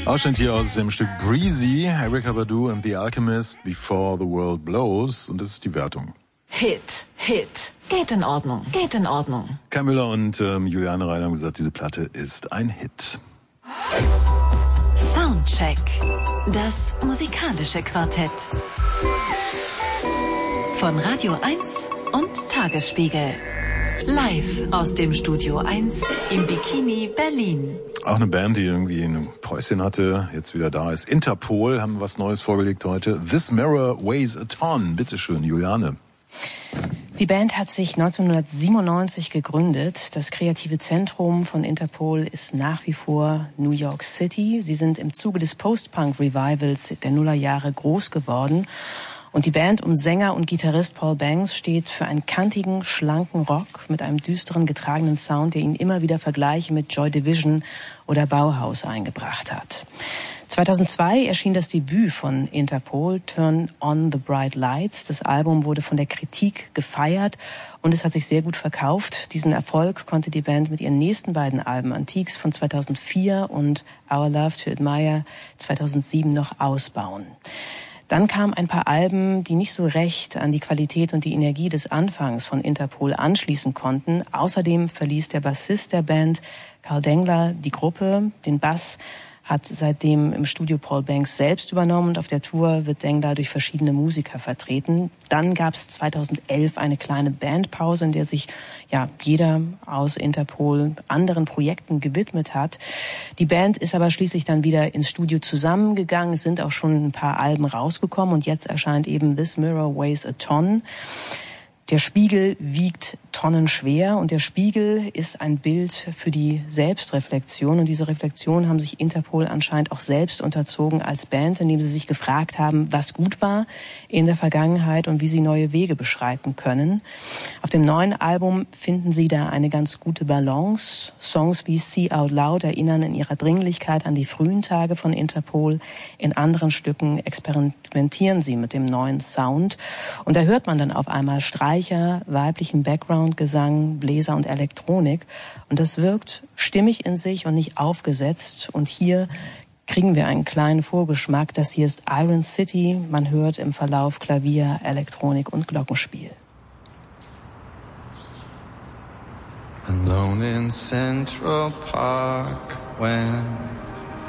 Ausschnitt hier aus dem Stück Breezy, Erykah Badu and The Alchemist, Before the World Blows. Und das ist die Wertung. Hit. Geht in Ordnung. Kai Müller und Juliane Reiner haben gesagt, diese Platte ist ein Hit. Soundcheck. Das musikalische Quartett. Von Radio 1 und Tagesspiegel. Live aus dem Studio 1 im Bikini Berlin. Auch eine Band, die irgendwie ein Päuschen hatte, jetzt wieder da ist. Interpol haben was Neues vorgelegt heute. This Mirror Weighs a Ton. Bitteschön, Juliane. Die Band hat sich 1997 gegründet. Das kreative Zentrum von Interpol ist nach wie vor New York City. Sie sind im Zuge des Post-Punk-Revivals der Nullerjahre groß geworden. Und die Band um Sänger und Gitarrist Paul Banks steht für einen kantigen, schlanken Rock mit einem düsteren, getragenen Sound, der ihn immer wieder Vergleiche mit Joy Division oder Bauhaus eingebracht hat. 2002 erschien das Debüt von Interpol, Turn on the Bright Lights. Das Album wurde von der Kritik gefeiert und es hat sich sehr gut verkauft. Diesen Erfolg konnte die Band mit ihren nächsten beiden Alben, Antiques von 2004 und Our Love to Admire 2007, noch ausbauen. Dann kamen ein paar Alben, die nicht so recht an die Qualität und die Energie des Anfangs von Interpol anschließen konnten. Außerdem verließ der Bassist der Band, Karl Dengler, die Gruppe. Den Bass hat seitdem im Studio Paul Banks selbst übernommen und auf der Tour wird Dengler durch verschiedene Musiker vertreten. Dann gab es 2011 eine kleine Bandpause, in der sich jeder aus Interpol anderen Projekten gewidmet hat. Die Band ist aber schließlich dann wieder ins Studio zusammengegangen. Es sind auch schon ein paar Alben rausgekommen und jetzt erscheint eben This Mirror Weighs a Ton. Der Spiegel wiegt tonnenschwer und der Spiegel ist ein Bild für die Selbstreflexion und diese Reflexion haben sich Interpol anscheinend auch selbst unterzogen als Band, indem sie sich gefragt haben, was gut war in der Vergangenheit und wie sie neue Wege beschreiten können. Auf dem neuen Album finden sie da eine ganz gute Balance. Songs wie See Out Loud erinnern in ihrer Dringlichkeit an die frühen Tage von Interpol. In anderen Stücken experimentieren sie mit dem neuen Sound und da hört man dann auf einmal Streicher, weiblichen Background-Gesang, Bläser und Elektronik. Und das wirkt stimmig in sich und nicht aufgesetzt. Und hier kriegen wir einen kleinen Vorgeschmack. Das hier ist Iron City. Man hört im Verlauf Klavier, Elektronik und Glockenspiel. Alone in Central Park when